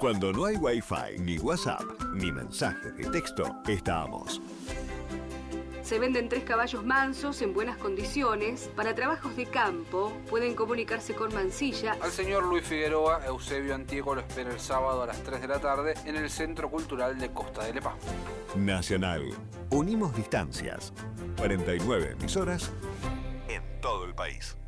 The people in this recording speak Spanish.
Cuando no hay Wi-Fi, ni WhatsApp, ni mensajes de texto, estamos. Se venden 3 caballos mansos en buenas condiciones. Para trabajos de campo, pueden comunicarse con Mansilla. Al señor Luis Figueroa, Eusebio Antiego lo espera el sábado a las 3 de la tarde en el Centro Cultural de Costa de Lepá. Nacional. Unimos distancias. 49 emisoras en todo el país.